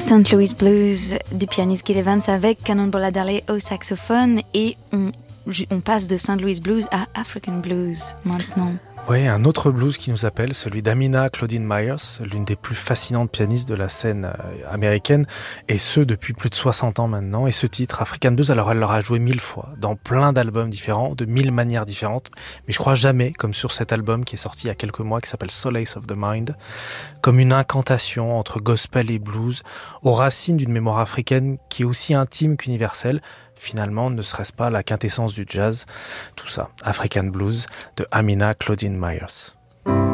St. Louis Blues du pianiste Gil Evans avec Cannonball Adderley au saxophone et on passe de St. Louis Blues à African Blues maintenant. Oui, un autre blues qui nous appelle, celui d'Amina Claudine Myers, l'une des plus fascinantes pianistes de la scène américaine, et ce depuis plus de 60 ans maintenant. Et ce titre, African Blues, alors elle l'aura joué 1000 fois, dans plein d'albums différents, de 1000 manières différentes, mais je crois jamais, comme sur cet album qui est sorti il y a quelques mois, qui s'appelle Solace of the Mind, comme une incantation entre gospel et blues, aux racines d'une mémoire africaine qui est aussi intime qu'universelle. Finalement, ne serait-ce pas la quintessence du jazz? Tout ça, African Blues de Amina Claudine Myers.